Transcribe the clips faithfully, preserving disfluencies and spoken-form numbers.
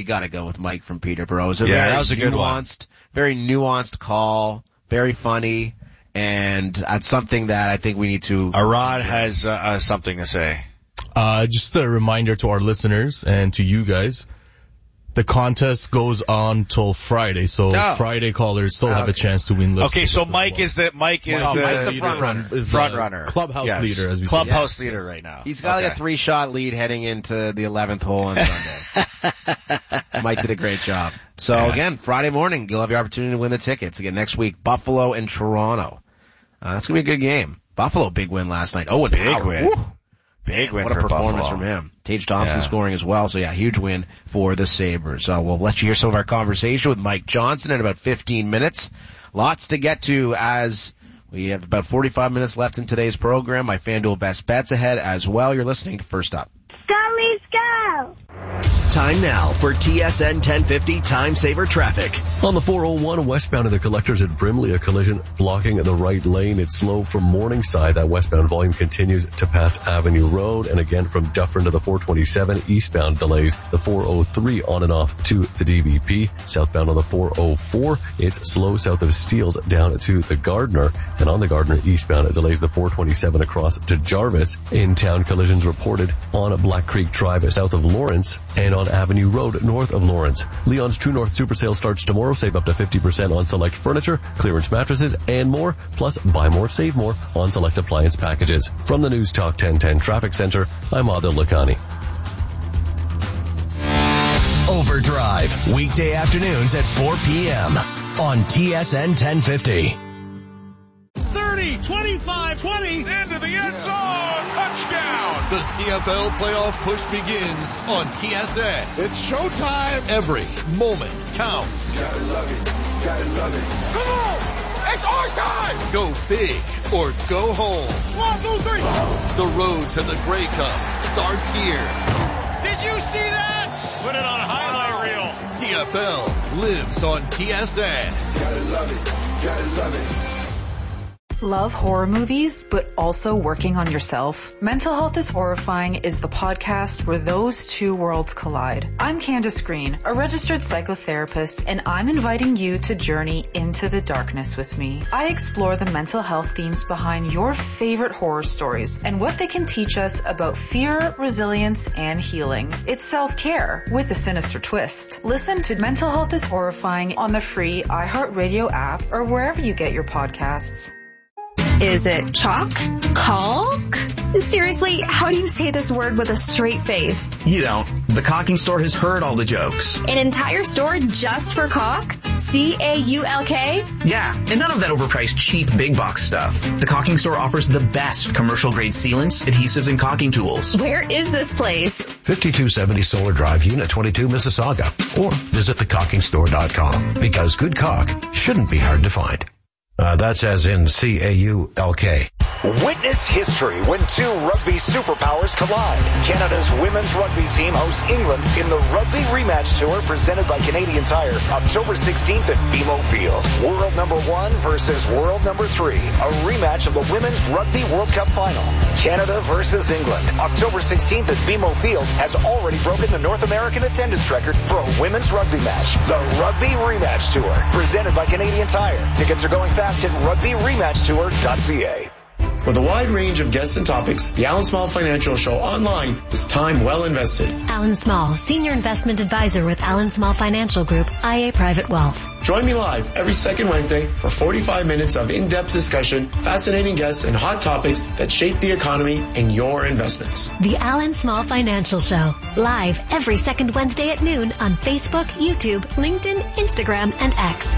got to go with Mike from Peterborough. It was a yeah, very that was a good nuanced, one. Very nuanced call, very funny, and that's something that I think we need to... Arad has uh, uh, something to say. Uh, just a reminder to our listeners and to you guys. The contest goes on till Friday, so oh. Friday callers still okay. have a chance to win. Okay, so Mike is the Mike is well, the, Mike's the front runner. Is front the runner, clubhouse yes. leader, as we clubhouse say. leader yes. right now. He's got okay. like a three-shot lead heading into the eleventh hole on Sunday. Mike did a great job. So yeah. again, Friday morning, you'll have your opportunity to win the tickets. Again, next week, Buffalo and Toronto. Uh, that's gonna be a good game. Buffalo, big win last night. Oh, and big Howard. win. Woo. Big win what a for performance Buffalo. from him. Tage Thompson yeah. scoring as well. So yeah, huge win for the Sabres. So we'll let you hear some of our conversation with Mike Johnson in about fifteen minutes. Lots to get to as we have about forty-five minutes left in today's program. My FanDuel best bets ahead as well. You're listening to First Up. Scully's go! Time now for T S N ten fifty Time Saver Traffic. On the four oh one westbound of the collectors at Brimley, a collision blocking the right lane. It's slow from Morningside. That westbound volume continues to past Avenue Road. And again from Dufferin to the four twenty-seven, eastbound delays. The four oh three on and off to the D V P. Southbound on the four oh four, it's slow south of Steeles down to the Gardner. And on the Gardner eastbound, it delays the four twenty-seven across to Jarvis. In-town collisions reported on Black Creek Drive south of Lawrence and on Avenue Road north of Lawrence. Leon's True North Super Sale starts tomorrow. Save up to fifty percent on select furniture, clearance mattresses, and more. Plus, buy more, save more on select appliance packages. From the News Talk ten ten Traffic Center, I'm Adil Lakhani. Overdrive, weekday afternoons at four p.m. on T S N ten fifty. thirty, twenty-five, twenty, into the end zone, touchdown! The C F L playoff push begins on T S N. It's showtime. Every moment counts. Gotta love it, gotta love it. Come on! It's our time! Go big or go home. One, two, three. The road to the Grey Cup starts here. Did you see that? Put it on a highlight reel. C F L lives on T S N. Gotta love it, gotta love it. Love horror movies, but also working on yourself? Mental Health is Horrifying is the podcast where those two worlds collide. I'm Candace Green, a registered psychotherapist, and I'm inviting you to journey into the darkness with me. I explore the mental health themes behind your favorite horror stories and what they can teach us about fear, resilience, and healing. It's self-care with a sinister twist. Listen to Mental Health is Horrifying on the free iHeartRadio app or wherever you get your podcasts. Is it chalk? Caulk? Seriously, how do you say this word with a straight face? You don't. The Caulking Store has heard all the jokes. An entire store just for caulk? C A U L K? Yeah, and none of that overpriced cheap big box stuff. The Caulking Store offers the best commercial grade sealants, adhesives, and caulking tools. Where is this place? fifty-two seventy Solar Drive, Unit twenty-two, Mississauga. Or visit the caulking store dot com. Because good caulk shouldn't be hard to find. Uh, that's as in C A U L K. Witness history when two rugby superpowers collide. Canada's women's rugby team hosts England in the Rugby Rematch Tour presented by Canadian Tire, October sixteenth at B M O Field. World number one versus world number three. A rematch of the Women's Rugby World Cup Final. Canada versus England. October sixteenth at B M O Field has already broken the North American attendance record for a women's rugby match. The Rugby Rematch Tour, presented by Canadian Tire. Tickets are going fast at rugby rematch tour dot c a. With a wide range of guests and topics, the Alan Small Financial Show online is time well invested. Alan Small, Senior Investment Advisor with Alan Small Financial Group, I A Private Wealth. Join me live every second Wednesday for forty-five minutes of in-depth discussion, fascinating guests, and hot topics that shape the economy and your investments. The Alan Small Financial Show, live every second Wednesday at noon on Facebook, YouTube, LinkedIn, Instagram, and X.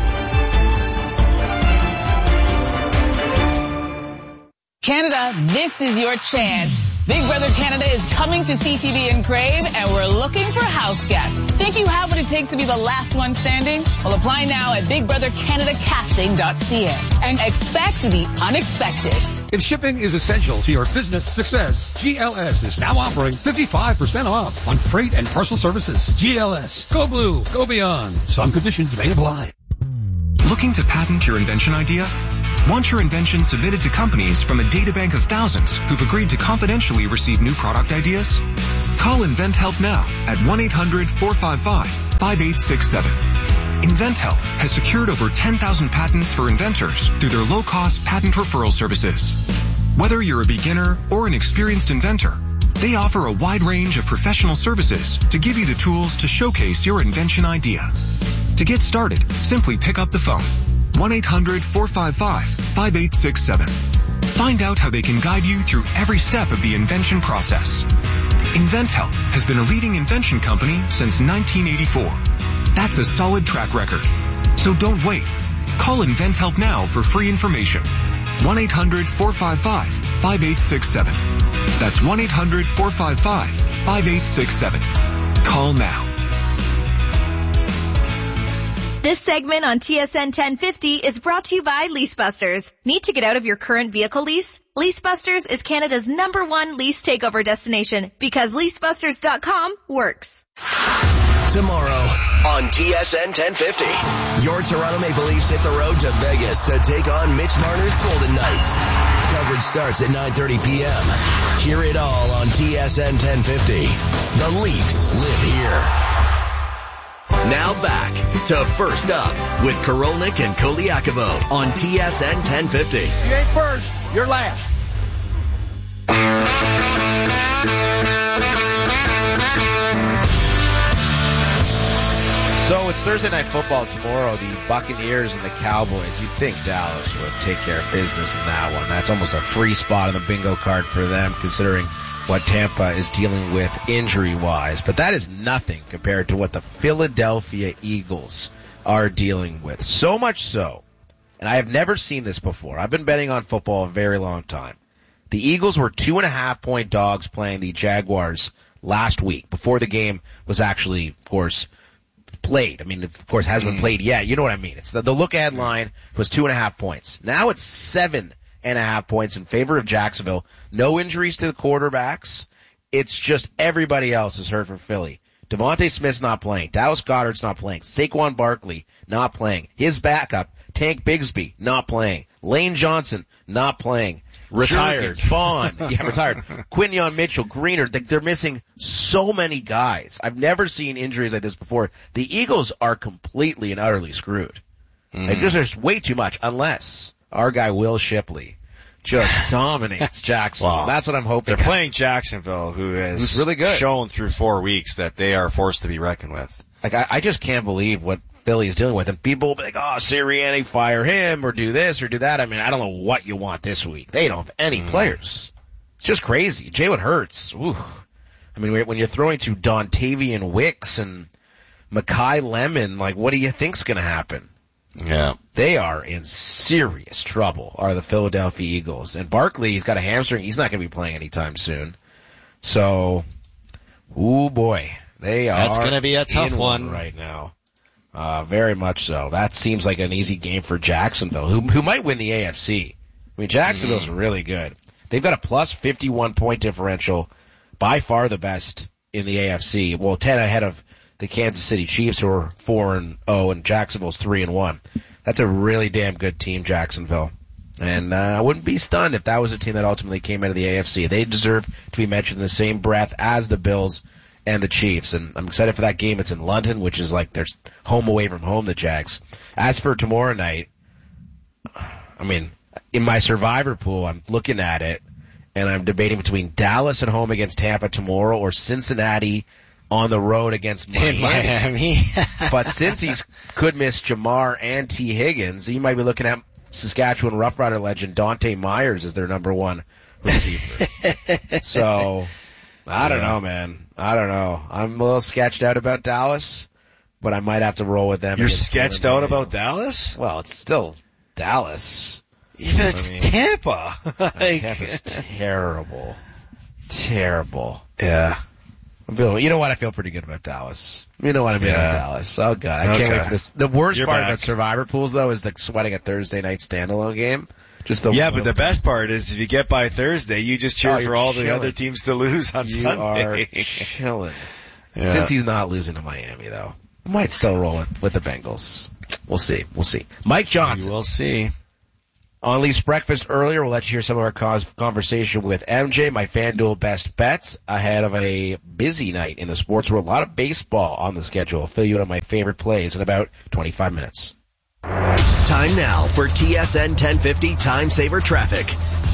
Canada, this is your chance. Big Brother Canada is coming to C T V and Crave, and we're looking for house guests. Think you have what it takes to be the last one standing? Well, apply now at big brother canada casting dot c a and expect the unexpected. If shipping is essential to your business success, G L S is now offering fifty-five percent off on freight and parcel services. G L S. Go blue. Go beyond. Some conditions may apply. Looking to patent your invention idea? Want your invention submitted to companies from a databank of thousands who've agreed to confidentially receive new product ideas? Call InventHelp now at one eight hundred four five five five eight six seven. InventHelp has secured over ten thousand patents for inventors through their low-cost patent referral services. Whether you're a beginner or an experienced inventor, they offer a wide range of professional services to give you the tools to showcase your invention idea. To get started, simply pick up the phone. one eight hundred four five five five eight six seven. Find out how they can guide you through every step of the invention process. InventHelp has been a leading invention company since nineteen eighty-four. That's a solid track record. So don't wait. Call InventHelp now for free information. one eight hundred four five five five eight six seven. That's one eight hundred four five five five eight six seven. Call now. This segment on T S N ten fifty is brought to you by LeaseBusters. Need to get out of your current vehicle lease? LeaseBusters is Canada's number one lease takeover destination because lease busters dot com works. Tomorrow on T S N ten fifty, your Toronto Maple Leafs hit the road to Vegas to take on Mitch Marner's Golden Knights. Coverage starts at nine thirty p.m. Hear it all on T S N ten fifty. The Leafs live here. Now back to First Up with Korolnik and Koliakovo on T S N ten fifty. You ain't first, you're last. So it's Thursday Night Football tomorrow. The Buccaneers and the Cowboys. You'd think Dallas would take care of business in that one. That's almost a free spot on the bingo card for them, considering what Tampa is dealing with injury-wise. But that is nothing compared to what the Philadelphia Eagles are dealing with. So much so, and I have never seen this before. I've been betting on football a very long time. The Eagles were two and a half point dogs playing the Jaguars last week, before the game was actually, of course, played. I mean, of course, it hasn't been played yet. You know what I mean. It's the, the look-ahead line was two and a half points. Now it's seven and a half points in favor of Jacksonville. No injuries to the quarterbacks. It's just everybody else is hurt for Philly. Devontae Smith's not playing. Dallas Goedert's not playing. Saquon Barkley not playing. His backup, Tank Bigsby, not playing. Lane Johnson not playing. Retired. Jurgens, Vaughn, yeah, retired. Quinyon Mitchell, Greener, they're missing so many guys. I've never seen injuries like this before. The Eagles are completely and utterly screwed. Mm-hmm. Like, there's just way too much, unless our guy Will Shipley just dominates Jacksonville. Well, that's what I'm hoping. They're playing Jacksonville, who has Who's really good. shown through four weeks that they are forced to be reckoned with. Like, I, I just can't believe what Philly is dealing with. And people will be like, oh, Sirianni, fire him, or do this, or do that. I mean, I don't know what you want this week. They don't have any mm. players. It's just crazy. Jalen Hurts, ooh. I mean, when you're throwing to Dontavian Wicks and Mekhi Lemon, like, what do you think's gonna happen? Yeah. They are in serious trouble, are the Philadelphia Eagles. And Barkley, he's got a hamstring. He's not going to be playing anytime soon. So, ooh boy, they are That's going to be a tough one. one right now. Uh, very much so. That seems like an easy game for Jacksonville, who, who might win the A F C. I mean, Jacksonville's mm. really good. They've got a plus fifty-one point differential, by far the best in the A F C. Well, ten ahead of the Kansas City Chiefs, who are four and oh, and Jacksonville's three and one. That's a really damn good team, Jacksonville. And uh, I wouldn't be stunned if that was a team that ultimately came out of the A F C. They deserve to be mentioned in the same breath as the Bills and the Chiefs. And I'm excited for that game. It's in London, which is like their home away from home, the Jags. As for tomorrow night, I mean, in my survivor pool, I'm looking at it, and I'm debating between Dallas at home against Tampa tomorrow or Cincinnati on the road against Miami. In Miami. But since he could miss Jamar and T. Higgins, you might be looking at Saskatchewan Rough Rider legend Dante Myers as their number one receiver. So, I don't know, man. I don't know. I'm a little sketched out about Dallas, but I might have to roll with them. You're sketched out about Dallas? Well, it's still Dallas. Yeah, it's I mean, Tampa. Like, Tampa's terrible. Terrible. Yeah. I'm feeling, you know what? I feel pretty good about Dallas. You know what I mean yeah. about Dallas. Oh god, I okay. can't wait for this. The worst You're part back. about survivor pools though is like sweating a Thursday night standalone game. Just the yeah, but the best part is if you get by Thursday, you just cheer oh, for all chilling. the other teams to lose on you Sunday. You are chilling. Yeah. Since he's not losing to Miami though, I might still roll with, with the Bengals. We'll see. We'll see. Mike Johnson. We'll see. On Leafs Breakfast earlier, we'll let you hear some of our conversation with M J, my FanDuel best bets, ahead of a busy night in the sports world. A lot of baseball on the schedule. I'll fill you in on my favorite plays in about twenty-five minutes. Time now for T S N ten fifty Time Saver Traffic.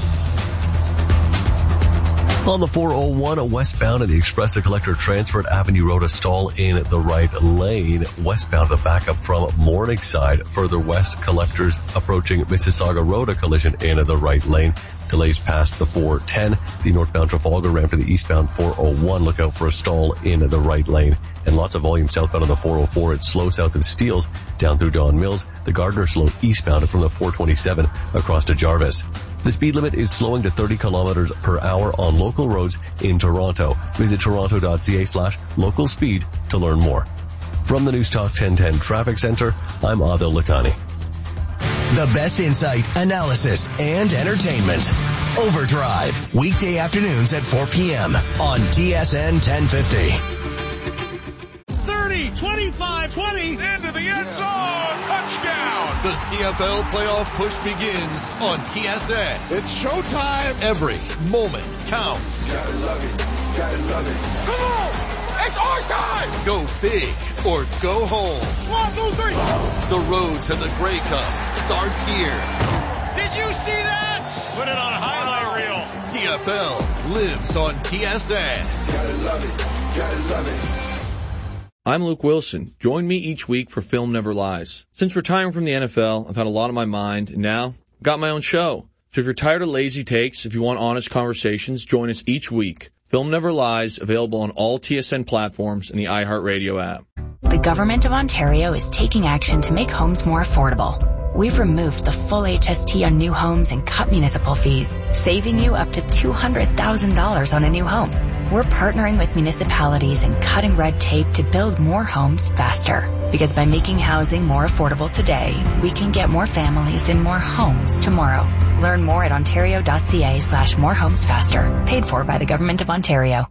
On the four oh one westbound of the Express to Collector transfer at Avenue Road, a stall in the right lane. Westbound, the backup from Morningside. Further west, Collectors approaching Mississauga Road, a collision in the right lane. Delays past the four ten. The northbound Trafalgar ramp to the eastbound four oh one. Look out for a stall in the right lane. And lots of volume southbound on the four oh four. It's slow south of Steeles down through Don Mills. The Gardner slow eastbound from the four twenty-seven across to Jarvis. The speed limit is slowing to thirty kilometers per hour on local roads in Toronto. Visit toronto.ca slash local speed to learn more. From the News Talk ten ten Traffic Center, I'm Adil Lakhani. The best insight, analysis, and entertainment. Overdrive, weekday afternoons at four p.m. on T S N ten fifty. thirty, twenty-five, twenty, into the end zone, touchdown! The C F L playoff push begins on T S N. It's showtime. Every moment counts. Gotta love it, gotta love it. Come on! It's our time! Go big or go home. One, two, three. The road to the Grey Cup starts here. Did you see that? Put it on a highlight reel. C F L lives on T S N. Gotta love it, gotta love it. I'm Luke Wilson. Join me each week for Film Never Lies. Since retiring from the N F L, I've had a lot on my mind, and now I've got my own show. So if you're tired of lazy takes, if you want honest conversations, join us each week. Film Never Lies, available on all T S N platforms and the iHeartRadio app. The Government of Ontario is taking action to make homes more affordable. We've removed the full H S T on new homes and cut municipal fees, saving you up to two hundred thousand dollars on a new home. We're partnering with municipalities and cutting red tape to build more homes faster. Because by making housing more affordable today, we can get more families in more homes tomorrow. Learn more at ontario.ca slash more homes faster. Paid for by the Government of Ontario.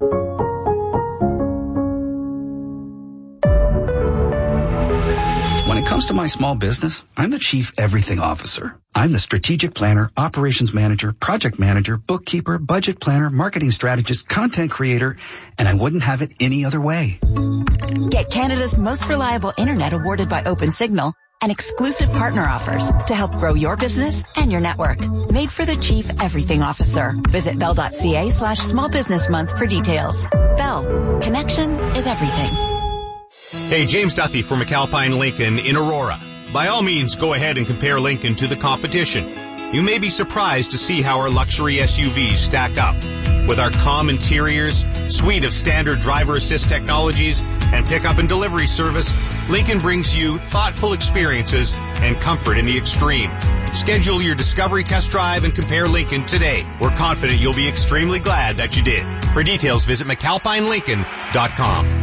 When it comes to my small business, I'm the Chief Everything Officer. I'm the strategic planner, operations manager, project manager, bookkeeper, budget planner, marketing strategist, content creator, and I wouldn't have it any other way. Get Canada's most reliable internet awarded by OpenSignal and exclusive partner offers to help grow your business and your network. Made for the Chief Everything Officer. Visit bell.ca slash small business month for details. Bell. Connection is everything. Hey, James Duthie from McAlpine Lincoln in Aurora. By all means, go ahead and compare Lincoln to the competition. You may be surprised to see how our luxury S U Vs stack up. With our calm interiors, suite of standard driver assist technologies, and pickup and delivery service, Lincoln brings you thoughtful experiences and comfort in the extreme. Schedule your discovery test drive and compare Lincoln today. We're confident you'll be extremely glad that you did. For details, visit mcalpine lincoln dot com.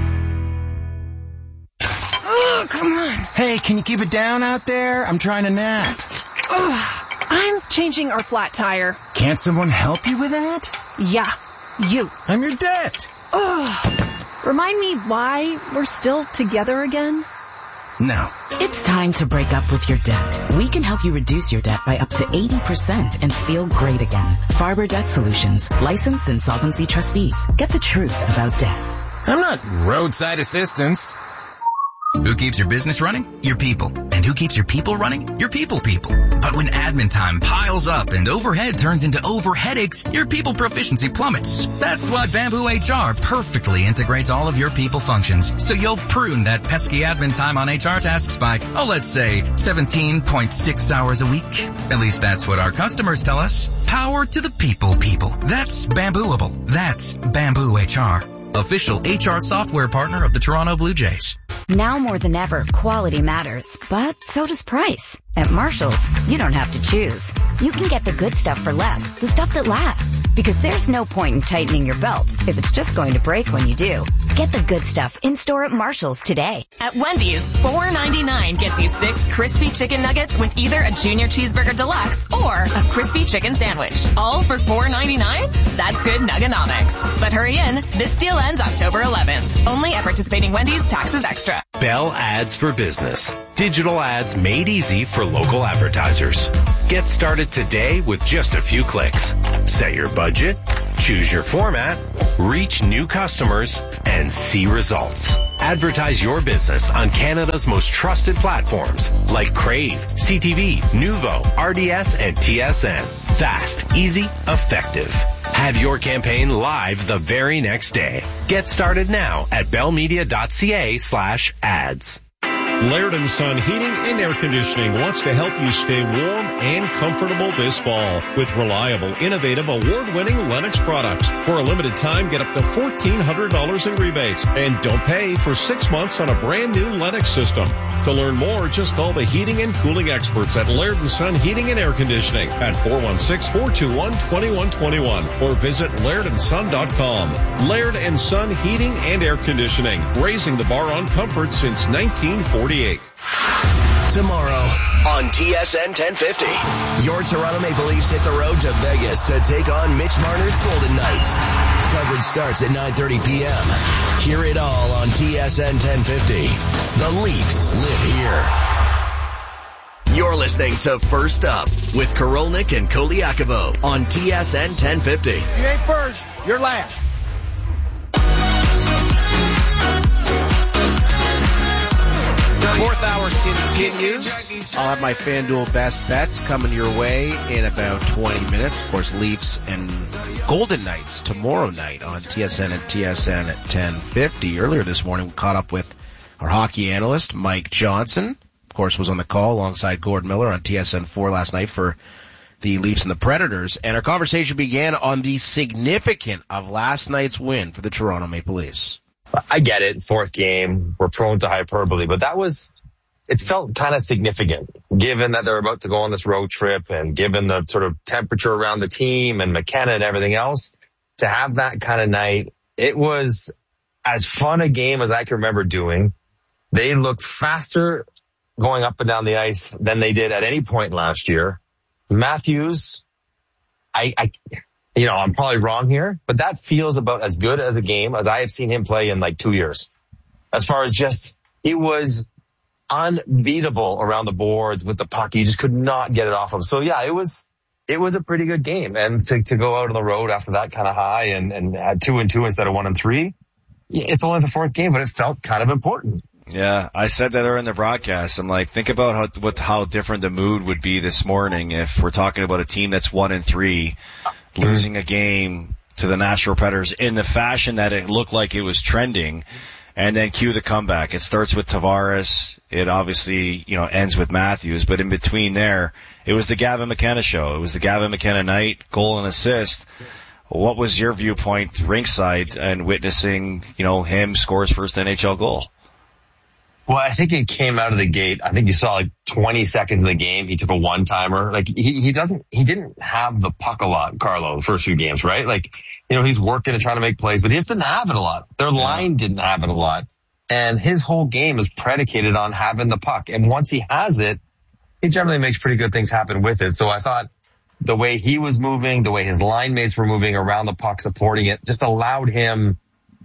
Oh, come on. Hey, can you keep it down out there? I'm trying to nap. Oh, I'm changing our flat tire. Can't someone help you with that? Yeah, you. I'm your debt. Oh, remind me why we're still together again? No. It's time to break up with your debt. We can help you reduce your debt by up to eighty percent and feel great again. Farber Debt Solutions. Licensed insolvency trustees. Get the truth about debt. I'm not roadside assistance. Who keeps your business running? Your people. And who keeps your people running? Your people people. But when admin time piles up and overhead turns into overheadaches, your people proficiency plummets. That's why Bamboo H R perfectly integrates all of your people functions. So you'll prune that pesky admin time on H R tasks by, oh, let's say seventeen point six hours a week. At least that's what our customers tell us. Power to the people people. That's Bambooable. That's Bamboo H R. Official H R software partner of the Toronto Blue Jays. Now more than ever, quality matters, but so does price. At Marshall's, you don't have to choose. You can get the good stuff for less, the stuff that lasts. Because there's no point in tightening your belt if it's just going to break when you do. Get the good stuff in-store at Marshall's today. At Wendy's, four ninety-nine gets you six crispy chicken nuggets with either a Junior Cheeseburger Deluxe or a crispy chicken sandwich. All for four ninety-nine? That's good nuggonomics. But hurry in, this deal ends October eleventh. Only at participating Wendy's, taxes extra. Bell Ads for Business. Digital ads made easy for for local advertisers. Get started today with just a few clicks. Set your budget, choose your format, reach new customers, and see results. Advertise your business on Canada's most trusted platforms like Crave, C T V, Nuvo, R D S, and T S N. Fast, easy, effective. Have your campaign live the very next day. Get started now at bellmedia.ca slash ads. Laird and Son Heating and Air Conditioning wants to help you stay warm and comfortable this fall with reliable, innovative, award-winning Lennox products. For a limited time, get up to fourteen hundred dollars in rebates and don't pay for six months on a brand new Lennox system. To learn more, just call the heating and cooling experts at Laird and Son Heating and Air Conditioning at four one six, four two one, two one two one or visit laird and son dot com. Laird and Son Heating and Air Conditioning, raising the bar on comfort since nineteen forty-eight. Tomorrow on T S N ten fifty, your Toronto Maple Leafs hit the road to Vegas to take on Mitch Marner's Golden Knights. Coverage starts at nine thirty p.m. Hear it all on T S N ten fifty. The Leafs live here. You're listening to First Up with Korolnik and Koliakovo on T S N ten fifty. You ain't first, you're last. Fourth hour continues. I'll have my FanDuel best bets coming your way in about twenty minutes. Of course, Leafs and Golden Knights tomorrow night on T S N and T S N at ten fifty. Earlier this morning, we caught up with our hockey analyst, Mike Johnson. Of course, was on the call alongside Gord Miller on T S N four last night for the Leafs and the Predators. And our conversation began on the significance of last night's win for the Toronto Maple Leafs. I get it. Fourth game. We're prone to hyperbole, but that was, it felt kind of significant given that they're about to go on this road trip and given the sort of temperature around the team and McKenna and everything else. To have that kind of night, it was as fun a game as I can remember doing. They looked faster going up and down the ice than they did at any point last year. Matthews, I, I, You know, I'm probably wrong here, but that feels about as good as a game as I have seen him play in like two years. As far as just, he was unbeatable around the boards with the puck. You just could not get it off him. So yeah, it was, it was a pretty good game. And to, to go out on the road after that kind of high and, and had two and two instead of one and three, it's only the fourth game, but it felt kind of important. Yeah, I said that during the broadcast. I'm like, think about how what how different the mood would be this morning if we're talking about a team that's one and three, losing a game to the Nashville Predators in the fashion that it looked like it was trending, and then cue the comeback. It starts with Tavares. It obviously, you know, ends with Matthews, but in between there, it was the Gavin McKenna show. It was the Gavin McKenna night, goal and assist. What was your viewpoint ringside and witnessing, you know, him score his first N H L goal? Well, I think it came out of the gate. I think you saw like twenty seconds of the game. He took a one-timer. Like he, he doesn't, he didn't have the puck a lot, Carlo, the first few games, right? Like, you know, he's working and trying to make plays, but he just didn't have it a lot. Their yeah. line didn't have it a lot. And his whole game is predicated on having the puck. And once he has it, he generally makes pretty good things happen with it. So I thought the way he was moving, the way his line mates were moving around the puck, supporting it, just allowed him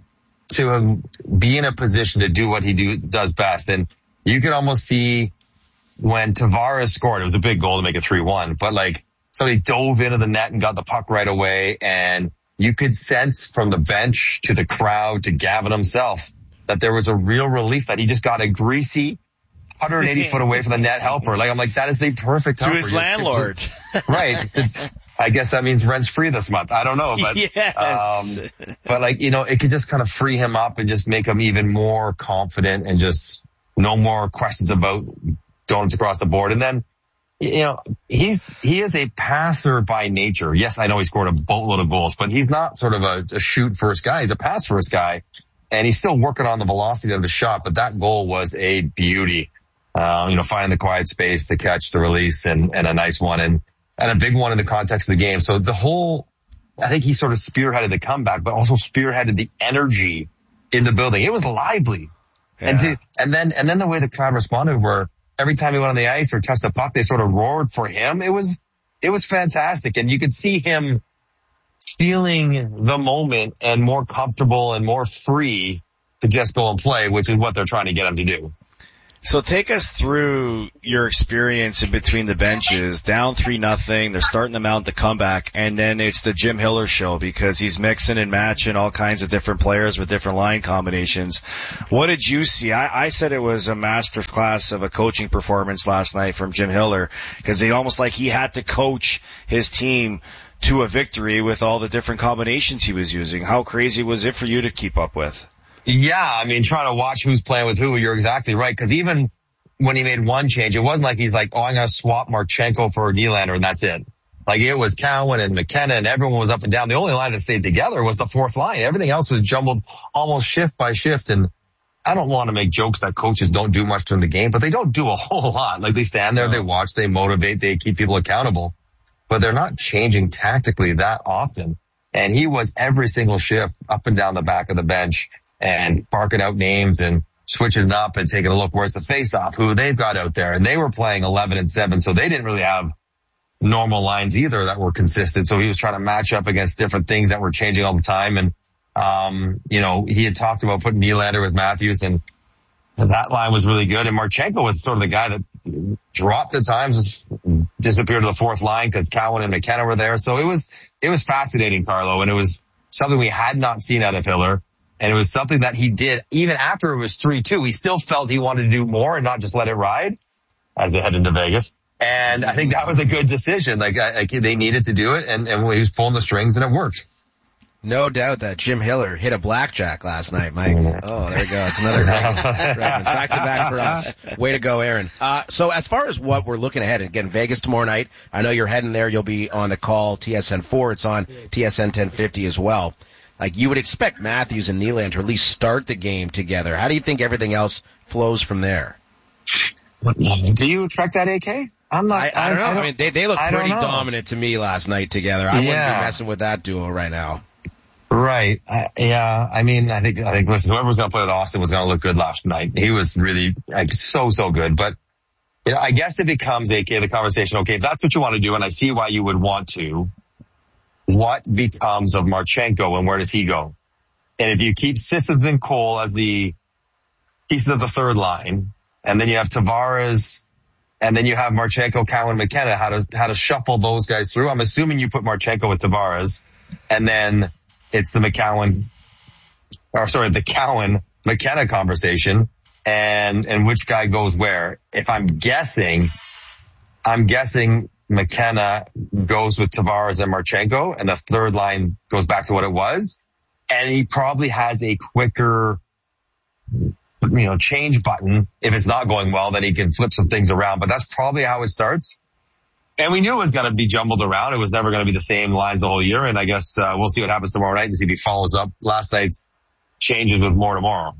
to be in a position to do what he do, does best. And you could almost see when Tavares scored, it was a big goal to make it three one, but like somebody dove into the net and got the puck right away. And you could sense from the bench to the crowd to Gavin himself that there was a real relief that he just got a greasy one hundred eighty foot away from the net helper. Like, I'm like, that is the perfect helper. To his landlord. Right. Just, I guess that means rent's free this month. I don't know, but, yes. um, but like, you know, it could just kind of free him up and just make him even more confident and just no more questions about donuts across the board. And then, you know, he's, he is a passer by nature. Yes, I know he scored a boatload of goals, but he's not sort of a, a shoot first guy. He's a pass first guy, and he's still working on the velocity of his shot, but that goal was a beauty. Um, you know, finding the quiet space to catch the release and, and a nice one. And, And a big one in the context of the game. So the whole, I think he sort of spearheaded the comeback, but also spearheaded the energy in the building. It was lively. Yeah. And to, and then, and then the way the crowd responded where every time he went on the ice or touched the puck, they sort of roared for him. It was, it was fantastic. And you could see him feeling the moment and more comfortable and more free to just go and play, which is what they're trying to get him to do. So take us through your experience in between the benches, down three nothing. They're starting to mount the comeback, and then it's the Jim Hiller show because he's mixing and matching all kinds of different players with different line combinations. What did you see? I, I said it was a master class of a coaching performance last night from Jim Hiller because he almost like he had to coach his team to a victory with all the different combinations he was using. How crazy was it for you to keep up with? Yeah, I mean, trying to watch who's playing with who, you're exactly right. Because even when he made one change, it wasn't like he's like, oh, I'm going to swap Marchenko for Nylander and that's it. Like it was Cowan and McKenna and everyone was up and down. The only line that stayed together was the fourth line. Everything else was jumbled almost shift by shift. And I don't want to make jokes that coaches don't do much during the game, but they don't do a whole lot. Like they stand there, they watch, they motivate, they keep people accountable, but they're not changing tactically that often. And he was every single shift up and down the back of the bench and barking out names and switching it up and taking a look where's the face-off, who they've got out there. And they were playing eleven and seven, so they didn't really have normal lines either that were consistent. So he was trying to match up against different things that were changing all the time. And, um, you know, he had talked about putting Nylander with Matthews, and that line was really good. And Marchenko was sort of the guy that dropped at times, disappeared to the fourth line because Cowan and McKenna were there. So it was, it was fascinating, Carlo, and it was something we had not seen out of Hiller. And it was something that he did even after it was three two. He still felt he wanted to do more and not just let it ride as they head into Vegas. And I think that was a good decision. Like, I, like they needed to do it, and, and he was pulling the strings, and it worked. No doubt that Jim Hiller hit a blackjack last night, Mike. Oh, there you go. It's another reference. Back to back for us. Way to go, Aaron. Uh, so as far as what we're looking ahead, again, Vegas tomorrow night. I know you're heading there. You'll be on the call, T S N four. It's on T S N ten fifty as well. Like, you would expect Matthews and Nylander to at least start the game together. How do you think everything else flows from there? Do you expect that, A K? I'm not. I, I don't know. I, don't, I mean, they they look pretty know. dominant to me last night together. I yeah. wouldn't be messing with that duo right now. Right. I, yeah. I mean, I think I think listen, whoever was going to play with Austin was going to look good last night. He was really like so so good. But you know, I guess it becomes, A K, the conversation. Okay, if that's what you want to do, and I see why you would want to. What becomes of Marchenko and where does he go? And if you keep Sissons and Cole as the pieces of the third line, and then you have Tavares, and then you have Marchenko, Cowan, McKenna, how to, how to shuffle those guys through. I'm assuming you put Marchenko with Tavares, and then it's the McCowan, or sorry, the Cowan McKenna conversation, and, and which guy goes where. If I'm guessing, I'm guessing McKenna goes with Tavares and Marchenko, and the third line goes back to what it was. And he probably has a quicker, you know, change button. If it's not going well, then he can flip some things around. But that's probably how it starts. And we knew it was going to be jumbled around. It was never going to be the same lines the whole year. And I guess uh, we'll see what happens tomorrow night and see if he follows up last night's changes with more tomorrow.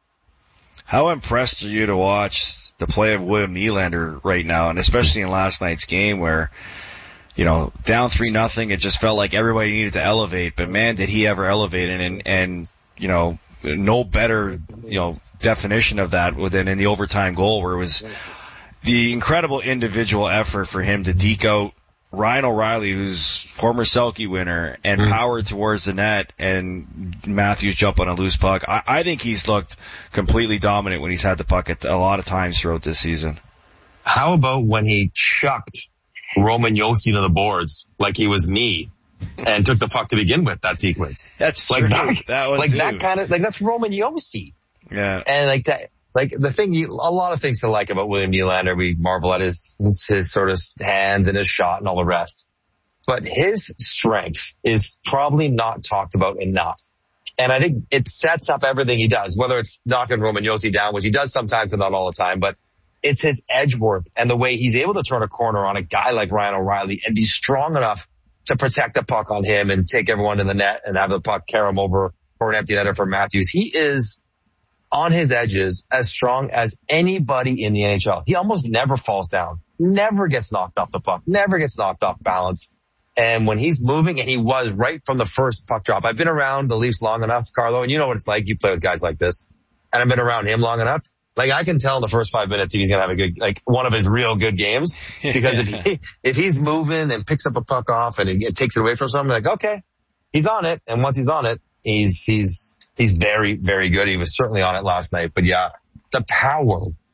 How impressed are you to watch the play of William Nylander right now, and especially in last night's game where, you know, down three nothing, it just felt like everybody needed to elevate, but man, did he ever elevate, and, and, and you know, no better, you know, definition of that within in the overtime goal where it was the incredible individual effort for him to deke out Ryan O'Reilly, who's former Selke winner, and mm. powered towards the net, and Matthews jump on a loose puck. I, I think he's looked completely dominant when he's had the puck at a lot of times throughout this season. How about when he chucked Roman Josi to the boards like he was me and took the puck to begin with that sequence? That's like true. that, that was like too. that kind of like that's Roman Josi. Yeah, and like that. Like the thing, you, a lot of things to like about William Nylander. We marvel at his, his, his sort of hands and his shot and all the rest. But his strength is probably not talked about enough. And I think it sets up everything he does, whether it's knocking Roman Josi down, which he does sometimes and not all the time, but it's his edge work and the way he's able to turn a corner on a guy like Ryan O'Reilly and be strong enough to protect the puck on him and take everyone to the net and have the puck carry him over for an empty netter for Matthews. He is on his edges as strong as anybody in the N H L. He almost never falls down, never gets knocked off the puck, never gets knocked off balance. And when he's moving, and he was right from the first puck drop. I've been around the Leafs long enough, Carlo, and you know what it's like. You play with guys like this. And I've been around him long enough. Like, I can tell in the first five minutes if he's going to have a good, like, one of his real good games. Because if he, if he's moving and picks up a puck off and it, it takes it away from someone, like, okay, he's on it. And once he's on it, he's, he's, He's very, very good. He was certainly on it last night. But yeah, the power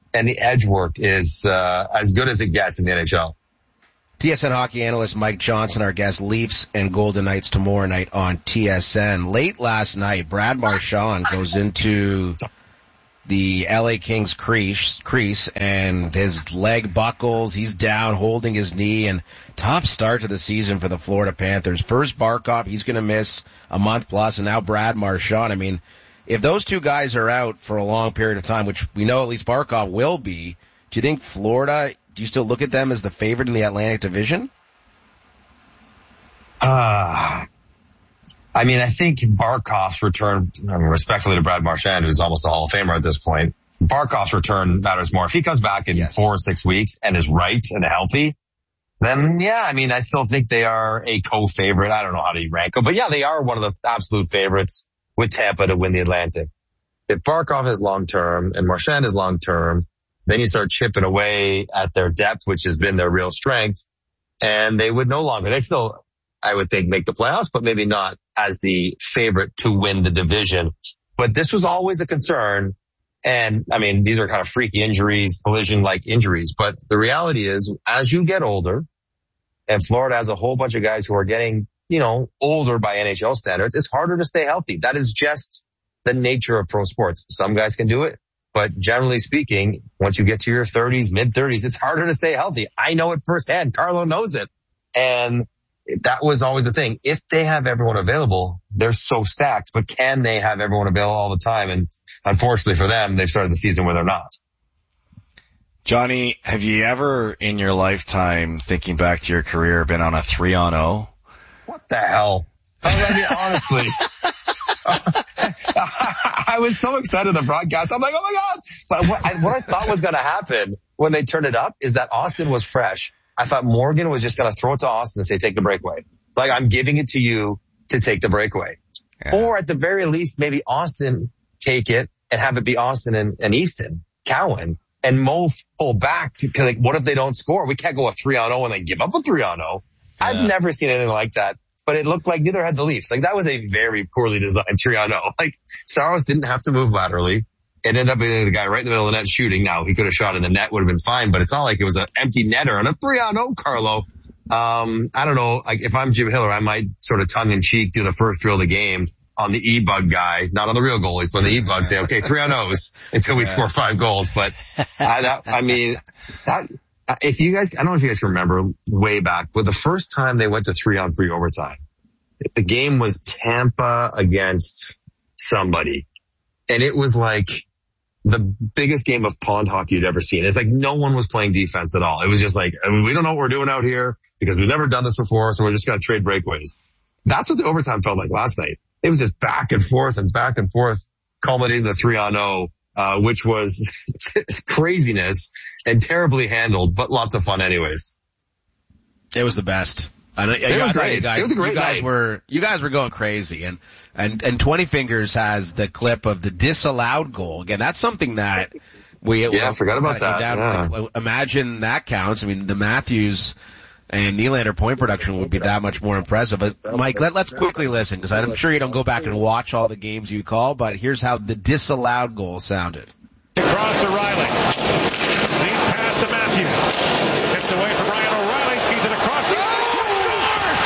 and the edge work is uh, as good as it gets in the N H L. T S N hockey analyst Mike Johnson, our guest. Leafs and Golden Knights tomorrow night on T S N. Late last night, Brad Marchand goes into the L A Kings crease, crease and his leg buckles. He's down holding his knee, and tough start to the season for the Florida Panthers. First Barkov, he's going to miss a month plus, and now Brad Marchand. I mean, if those two guys are out for a long period of time, which we know at least Barkov will be, do you think Florida, do you still look at them as the favorite in the Atlantic Division? Uh, I mean, I think Barkov's return, I mean, respectfully to Brad Marchand, who's almost a Hall of Famer at this point, Barkov's return matters more. If he comes back in yes. four or six weeks and is right and healthy, then yeah, I mean, I still think they are a co-favorite. I don't know how to rank them, but yeah, they are one of the absolute favorites with Tampa to win the Atlantic. If Barkov is long-term and Marchand is long-term, then you start chipping away at their depth, which has been their real strength, and they would no longer, they still, I would think, make the playoffs, but maybe not as the favorite to win the division. But this was always a concern. And I mean, these are kind of freaky injuries, collision-like injuries. But the reality is, as you get older, and Florida has a whole bunch of guys who are getting, you know, older by N H L standards, it's harder to stay healthy. That is just the nature of pro sports. Some guys can do it. But generally speaking, once you get to your thirties, mid-thirties, it's harder to stay healthy. I know it firsthand. Carlo knows it. And that was always the thing. If they have everyone available, they're so stacked. But can they have everyone available all the time? And unfortunately for them, they've started the season where they're not. Johnny, have you ever in your lifetime, thinking back to your career, been on a three on oh? What the hell? I mean, honestly. I was so excited at the broadcast. I'm like, oh my God. But what I, what I thought was going to happen when they turned it up is that Austin was fresh. I thought Morgan was just going to throw it to Austin and say, take the breakaway. Like, I'm giving it to you to take the breakaway. Yeah. Or at the very least, maybe Austin take it and have it be Austin and, and Easton, Cowan, and Mo pull back. To, cause like, what if they don't score? We can't go a three on oh and then give up a three on oh. Yeah. I've never seen anything like that. But it looked like neither had the Leafs. Like, that was a very poorly designed three on oh. Like, Saros didn't have to move laterally. It ended up being the guy right in the middle of the net shooting. Now, he could have shot in the net, would have been fine, but it's not like it was an empty netter and a three on oh, Carlo. Um, I don't know. Like, if I'm Jim Hiller, I might sort of tongue in cheek do the first drill of the game on the E-Bug guy, not on the real goalies, but on the E-Bug, say, okay, three on ohs until we yeah. score five goals. But I, that, I mean, that, if you guys, I don't know if you guys can remember way back, but the first time they went to three on three overtime, the game was Tampa against somebody. And it was like the biggest game of pond hockey you'd ever seen. It's like no one was playing defense at all. It was just like, I mean, we don't know what we're doing out here because we've never done this before, so we're just going to trade breakaways. That's what the overtime felt like last night. It was just back and forth and back and forth, culminating the three on oh, uh, which was craziness and terribly handled, but lots of fun anyways. It was the best. And it, it was great. Guys, it was a great you guys night. Were, you guys were going crazy. And, and, and twenty Fingers has the clip of the disallowed goal. Again, that's something that we, yeah, I forgot about that. Yeah. Like, imagine that counts. I mean, the Matthews and Nylander point production would be that much more impressive. But Mike, let, let's quickly listen, because I'm sure you don't go back and watch all the games you call, but here's how the disallowed goal sounded. Across to Riley. Lead pass to Matthews. Gets away from Ryan O'Reilly. Feeds it across. The other shot scores!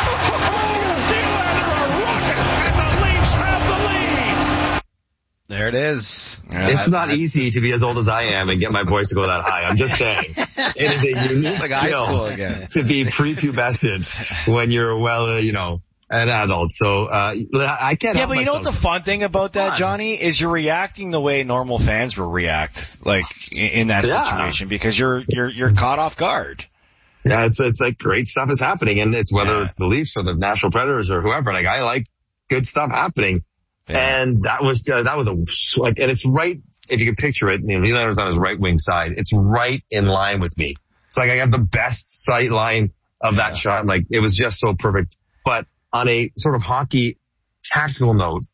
Nylander a rocket, and the Leafs have the lead. There it is. It's not easy to be as old as I am and get my voice to go that high. I'm just saying. It is a unique like skill again. to be prepubescent when you're well, uh, you know, an adult. So, uh, I can't Yeah, but you know what the fun thing about that, Johnny, is you're reacting the way normal fans will react, like, in, in that yeah. situation, because you're, you're, you're caught off guard. Yeah, it's, it's like great stuff is happening, and it's whether yeah. it's the Leafs or the Nashville Predators or whoever, like, I like good stuff happening. Yeah. And that was, uh, that was a, like, and it's right, if you can picture it, you know, Nylander's on his right wing side. It's right in line with me. It's like I have the best sight line of that yeah. shot. Like, it was just so perfect. But on a sort of hockey tactical note,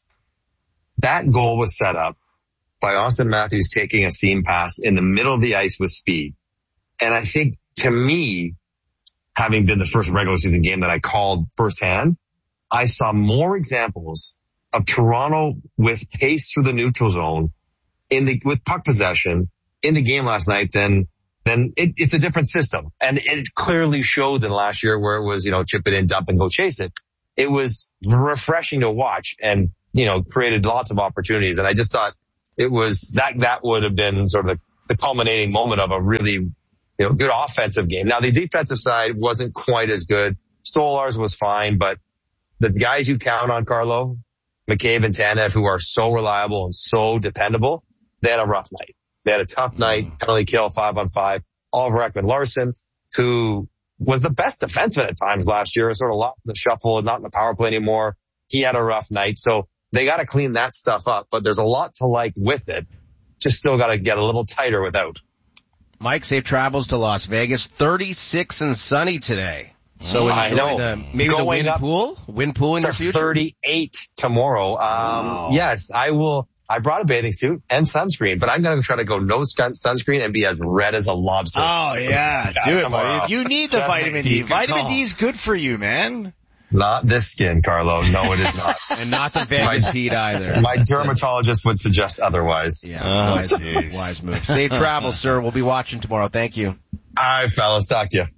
that goal was set up by Austin Matthews taking a seam pass in the middle of the ice with speed. And I think, to me, having been the first regular season game that I called firsthand, I saw more examples of Toronto with pace through the neutral zone in the, with puck possession in the game last night, then then it, it's a different system. And it clearly showed than last year where it was, you know, chip it in, dump and go chase it. It was refreshing to watch and, you know, created lots of opportunities. And I just thought it was that, that would have been sort of the, the culminating moment of a really, you know, good offensive game. Now the defensive side wasn't quite as good. Stolarz was fine, but the guys you count on, Carlo, McCabe and Tanev, who are so reliable and so dependable, they had a rough night. They had a tough night, penalty kill, five on five. Oliver Ekman-Larsson, who was the best defenseman at times last year, sort of lost in the shuffle, not in the power play anymore. He had a rough night. So they got to clean that stuff up, but there's a lot to like with it. Just still got to get a little tighter without. Mike, safe travels to Las Vegas. thirty-six and sunny today. So Mm, I know. The, maybe Going the wind up pool? Wind pool in to your future? thirty-eight tomorrow. Um, Wow. Yes, I will. I brought a bathing suit and sunscreen, but I'm going to try to go no sun- sunscreen and be as red as a lobster. Oh, yeah. Do it, tomorrow. buddy. You need the Just vitamin D. keep it Vitamin calm. D is good for you, man. Not this skin, Carlo. No, it is not. And not the Vegas heat either. My dermatologist would suggest otherwise. Yeah, Oh, wise, geez. wise move. Safe travel, sir. We'll be watching tomorrow. Thank you. All right, fellas. Talk to you.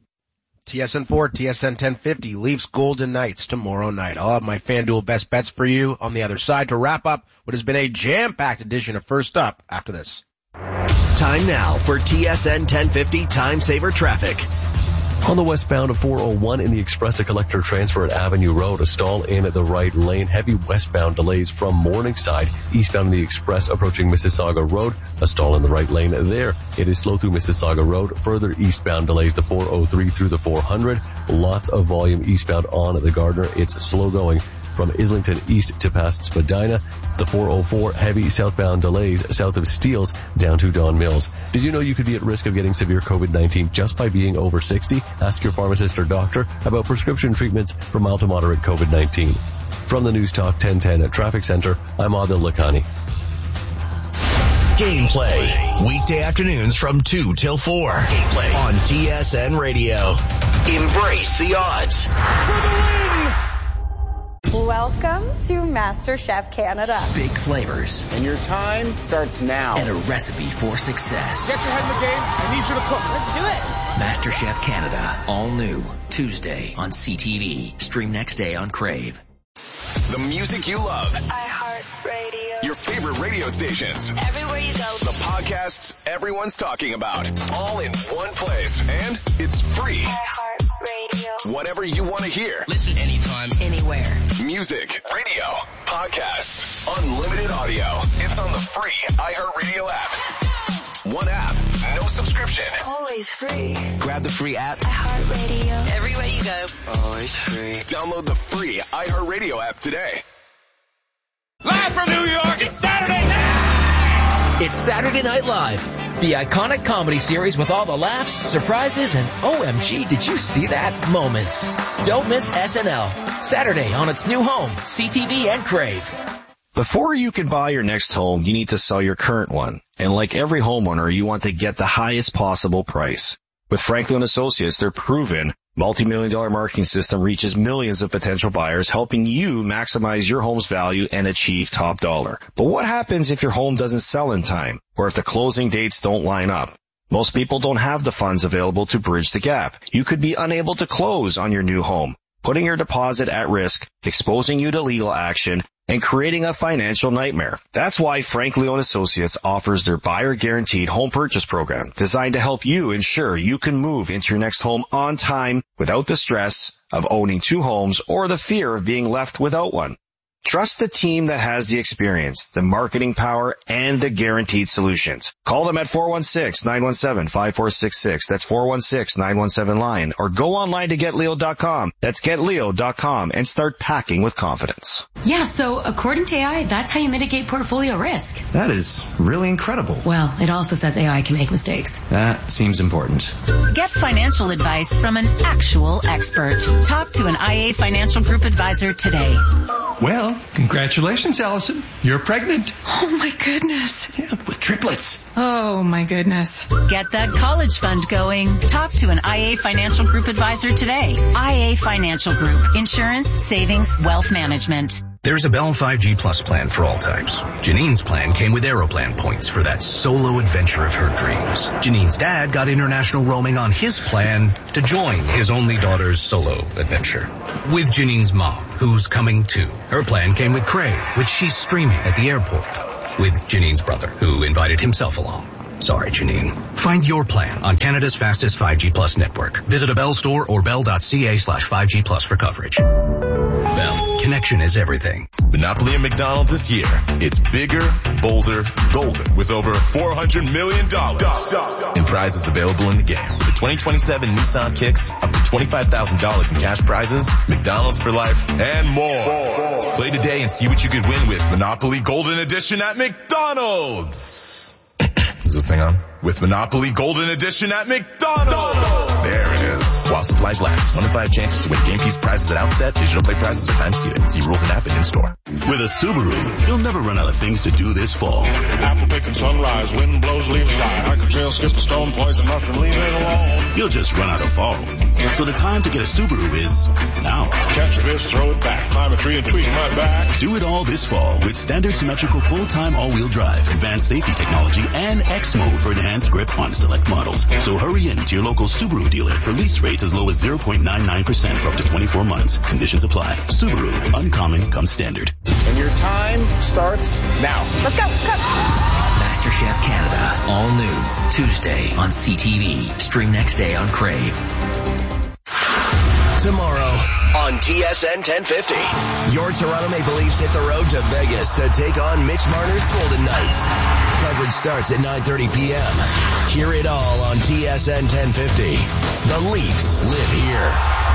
T S N four, T S N ten fifty, Leafs Golden Knights tomorrow night. I'll have my FanDuel best bets for you on the other side to wrap up what has been a jam-packed edition of First Up after this. Time now for T S N ten fifty Time Saver Traffic. On the westbound of four oh one in the Express to Collector transfer at Avenue Road, a stall in at the right lane. Heavy westbound delays from Morningside. Eastbound in the Express approaching Mississauga Road, a stall in the right lane there. It is slow through Mississauga Road. Further eastbound delays the four oh three through the four hundred. Lots of volume eastbound on the Gardner. It's slow going from Islington East to past Spadina. The four oh four heavy southbound delays south of Steeles down to Don Mills. Did you know you could be at risk of getting severe COVID nineteen just by being over sixty? Ask your pharmacist or doctor about prescription treatments for mild to moderate COVID nineteen. From the News Talk ten ten at Traffic Center, I'm Adil Lakhani. Gameplay. Weekday afternoons from two till four. Gameplay on T S N Radio. Embrace the odds. For the win! Welcome to MasterChef Canada. Big flavors. And your time starts now. And a recipe for success. Get your head in the game. I need you to cook. Let's do it. MasterChef Canada. All new. Tuesday on C T V. Stream next day on Crave. The music you love. iHeartRadio. Your favorite radio stations. Everywhere you go. The podcasts everyone's talking about. All in one place. And it's free. iHeartRadio. Whatever you want to hear. Listen anytime, anywhere. Music, radio, podcasts, unlimited audio. It's on the free iHeartRadio app. One app, no subscription. Always free. Grab the free app. iHeartRadio. Everywhere you go. Always free. Download the free iHeartRadio app today. Live from New York, it's Saturday night! It's Saturday Night Live, the iconic comedy series with all the laughs, surprises, and O M G, did you see that moments. Don't miss S N L. Saturday on its new home, C T V and Crave. Before you can buy your next home, you need to sell your current one. And like every homeowner, you want to get the highest possible price. With Franklin Associates, their proven multi-million dollar marketing system reaches millions of potential buyers, helping you maximize your home's value and achieve top dollar. But what happens if your home doesn't sell in time, or if the closing dates don't line up? Most people don't have the funds available to bridge the gap. You could be unable to close on your new home, putting your deposit at risk, exposing you to legal action, and creating a financial nightmare. That's why Frank Leone Associates offers their buyer guaranteed home purchase program, designed to help you ensure you can move into your next home on time without the stress of owning two homes or the fear of being left without one. Trust the team that has the experience, the marketing power, and the guaranteed solutions. Call them at four one six, nine one seven, five four six six. That's four one six, nine one seven, line. Or go online to get leo dot com. That's get leo dot com and start packing with confidence. Yeah, so according to A I, that's how you mitigate portfolio risk. That is really incredible. Well, it also says A I can make mistakes. That seems important. Get financial advice from an actual expert. Talk to an I A Financial Group advisor today. Well, congratulations, Allison. You're pregnant. Oh my goodness. Yeah, with triplets. Oh my goodness. Get that college fund going. Talk to an I A Financial Group advisor today. I A Financial Group. Insurance, savings, wealth management. There's a Bell five G Plus plan for all types. Janine's plan came with Aeroplan points for that solo adventure of her dreams. Janine's dad got international roaming on his plan to join his only daughter's solo adventure. With Janine's mom, who's coming too. Her plan came with Crave, which she's streaming at the airport. With Janine's brother, who invited himself along. Sorry, Janine. Find your plan on Canada's fastest five G Plus network. Visit a Bell store or bell.ca slash 5G Plus for coverage. Bell. Connection is everything. Monopoly at McDonald's this year. It's bigger, bolder, golden with over four hundred million dollars in prizes available in the game. The twenty twenty-seven Nissan Kicks, up to twenty-five thousand dollars in cash prizes, McDonald's for life, and more. Play today and see what you could win with Monopoly Golden Edition at McDonald's. Is this thing on? With Monopoly Golden Edition at McDonald's. There it is. While supplies last. One in five chances to win game piece prizes at outset. Digital play prizes are time seated. See rules and app and in store. With a Subaru, you'll never run out of things to do this fall. Apple picking sunrise, wind blows, leaves die. Hike a trail, skip a stone, poison mushroom, leave it alone. You'll just run out of fall. So the time to get a Subaru is now. Catch a fish, throw it back. Climb a tree and tweak my back. Do it all this fall with standard symmetrical full-time all-wheel drive, advanced safety technology, and X mode for enhanced grip on select models. So hurry in to your local Subaru dealer for lease rates as low as zero point nine nine percent for up to twenty-four months. Conditions apply. Subaru. Uncommon comes standard. And your time starts now. Let's go, go. MasterChef Canada. All new. Tuesday on C T V. Stream next day on Crave. Tomorrow on T S N ten fifty, your Toronto Maple Leafs hit the road to Vegas to take on Mitch Marner's Golden Knights. Coverage starts at nine thirty p.m. Hear it all on T S N ten fifty. The Leafs live here.